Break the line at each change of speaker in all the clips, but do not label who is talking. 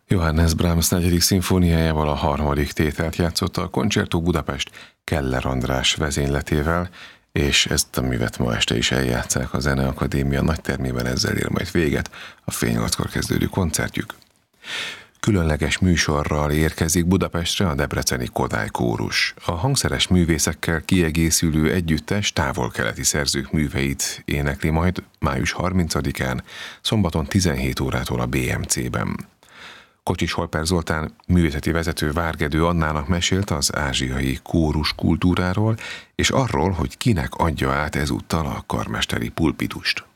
Johannes Brahms 4. szimfóniájával a harmadik tételt játszotta a Concerto Budapest Keller András vezényletével, és ezt a művet ma este is eljátszák a Zeneakadémia nagytermében, ezzel ér majd véget a fél 8-kor kezdődő koncertjük. Különleges műsorral érkezik Budapestre a debreceni Kodály Kórus. A hangszeres művészekkel kiegészülő együttes távol-keleti szerzők műveit énekli majd május 30-án, szombaton 17 órától a BMC-ben. Kocsis Holper Zoltán művészeti vezető Várgedő Annának mesélt az ázsiai kórus kultúráról, és arról, hogy kinek adja át ezúttal a karmesteri pulpitust.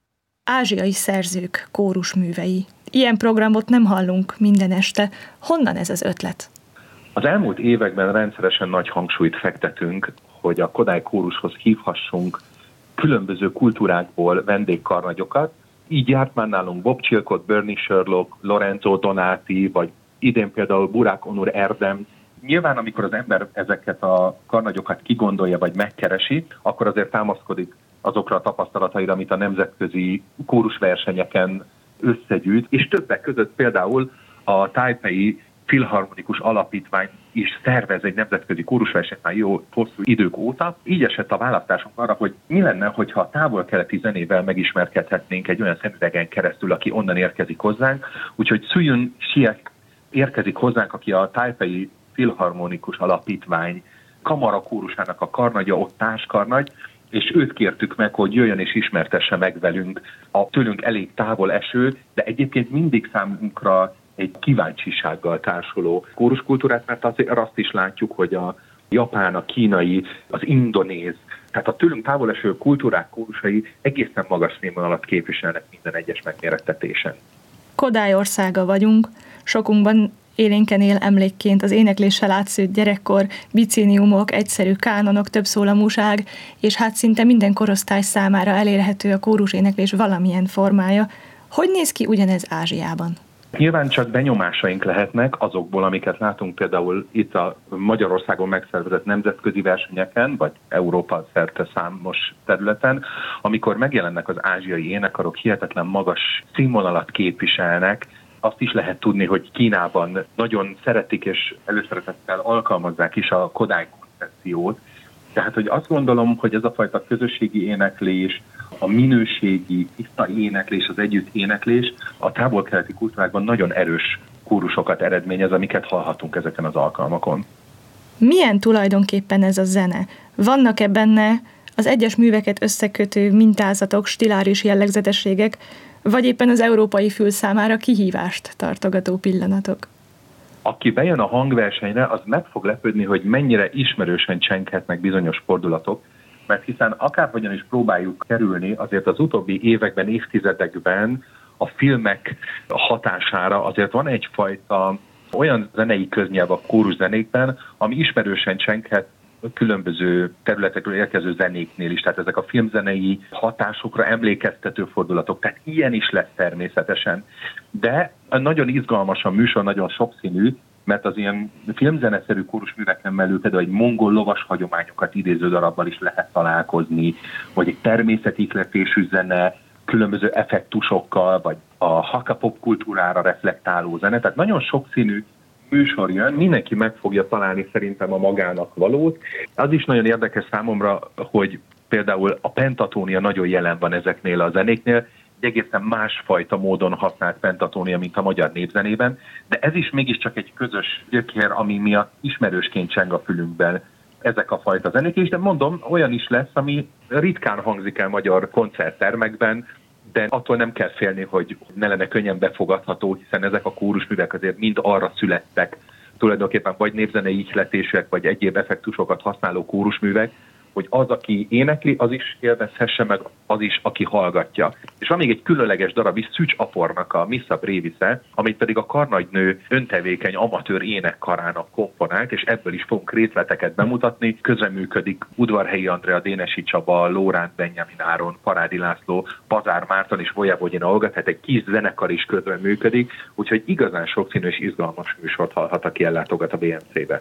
Ázsiai szerzők kórus művei. Ilyen programot nem hallunk minden este. Honnan ez az ötlet?
Az elmúlt években rendszeresen nagy hangsúlyt fektetünk, hogy a Kodály Kórushoz hívhassunk különböző kultúrákból vendégkarnagyokat. Így járt már nálunk Bob Chilcott, Bernie Sherlock, Lorenzo Donati, vagy idén például Burak Onur Erdem. Nyilván, amikor az ember ezeket a karnagyokat kigondolja, vagy megkeresi, akkor azért támaszkodik azokra a tapasztalataira, amit a nemzetközi kórusversenyeken összegyűjt, és többek között például a Taipei Filharmonikus Alapítvány is szervez egy nemzetközi kórusversenyt már jó hosszú idők óta. Így esett a választásunk arra, hogy mi lenne, hogyha a távol-keleti zenével megismerkedhetnénk egy olyan szemüvegen keresztül, aki onnan érkezik hozzánk. Úgyhogy Suyun Siek érkezik hozzánk, aki a Taipei Filharmonikus Alapítvány kamarakórusának a karnagya, ott társkarnagy, és őt kértük meg, hogy jöjjön és ismertesse meg velünk a tőlünk elég távol eső, de egyébként mindig számunkra egy kíváncsisággal társuló kóruskultúrát, mert azért azt is látjuk, hogy a japán, a kínai, az indonéz, tehát a tőlünk távol eső kultúrák kórusai egészen magas színvonalat képviselnek minden egyes megmérettetésen.
Kodály országa vagyunk, sokunkban élénken él emlékként az énekléssel átszőtt gyerekkor, bicéniumok, egyszerű kánonok, többszólamúság, és hát szinte minden korosztály számára elérhető a kóruséneklés valamilyen formája. Hogy néz ki ugyanez Ázsiában?
Nyilván csak benyomásaink lehetnek azokból, amiket látunk például itt a Magyarországon megszervezett nemzetközi versenyeken, vagy Európa szerte számos területen, amikor megjelennek az ázsiai énekarok, hihetetlen magas színvonalat képviselnek. Azt is lehet tudni, hogy Kínában nagyon szeretik és előszeretettel alkalmazzák is a Kodály koncepciót. Tehát, hogy azt gondolom, hogy ez a fajta közösségi éneklés, a minőségi, tiszta éneklés, az együtt éneklés a távol-keleti kultúrákban nagyon erős kórusokat eredményez, amiket hallhatunk ezeken az alkalmakon.
Milyen tulajdonképpen ez a zene? Vannak-e benne az egyes műveket összekötő mintázatok, stiláris jellegzetességek, vagy éppen az európai fül számára kihívást tartogató pillanatok?
Aki bejön a hangversenyre, az meg fog lepődni, hogy mennyire ismerősen csenghetnek bizonyos fordulatok, mert hiszen akárhogyan is próbáljuk kerülni, azért az utóbbi években, évtizedekben a filmek hatására azért van egyfajta olyan zenei köznyelv a kóruszenékben, ami ismerősen csenghet különböző területekről érkező zenéknél is, tehát ezek a filmzenei hatásokra emlékeztető fordulatok, tehát ilyen is lesz természetesen. De nagyon izgalmas a műsor, nagyon sokszínű, mert az ilyen filmzeneszerű kórusműveken belül például egy mongol lovas hagyományokat idéző darabbal is lehet találkozni, vagy egy természetikletésű zene, különböző effektusokkal, vagy a hakapop kultúrára reflektáló zene, tehát nagyon sokszínű műsor jön, mindenki meg fogja találni szerintem a magának valót. Az is nagyon érdekes számomra, hogy például a pentatónia nagyon jelen van ezeknél a zenéknél, egy egészen másfajta módon használt pentatónia, mint a magyar népzenében, de ez is mégiscsak egy közös gyökér, ami miatt ismerősként cseng a fülünkben ezek a fajta zenék, és de mondom, olyan is lesz, ami ritkán hangzik el magyar koncerttermekben, de attól nem kell félni, hogy ne lenne könnyen befogadható, hiszen ezek a kórusművek azért mind arra születtek, tulajdonképpen vagy népzenei ihletések, vagy egyéb effektusokat használó kórusművek, hogy az, aki énekli, az is élvezhesse meg, az is, aki hallgatja. És van még egy különleges darab is, Szücs Apornak a Missa Brevisze, amit pedig a karnagynő öntevékeny amatőr énekkarának komponált, és ebből is fogunk részleteket bemutatni. Közreműködik Udvarhelyi Andrea, Dénesi Csaba, Lóránt Benjamin Áron, Parádi László, Pazár Márton és Volyavogyina Olga, tehát egy kis zenekar is közreműködik, úgyhogy igazán sokszínű és izgalmas műsort hallhat, aki ellátogat a BMC-be.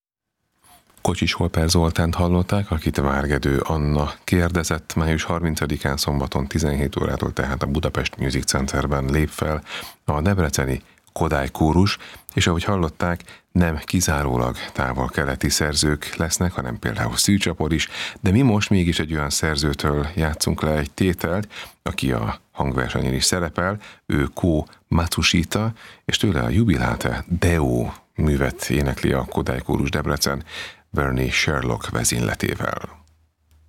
Kocsis Holper Zoltánt hallották, akit Várgedő Anna kérdezett. Május 30-án szombaton 17 órától tehát a Budapest Music Centerben lép fel a debreceni Kodály kórus, és ahogy hallották, nem kizárólag távol-keleti szerzők lesznek, hanem például Szűcsapor is, de mi most mégis egy olyan szerzőtől játszunk le egy tételt, aki a hangversenyen is szerepel, ő Kó Matsushita, és tőle a Jubilate Deo művet énekli a Kodály kórus Debrecen Bernie Sherlock vezényletével.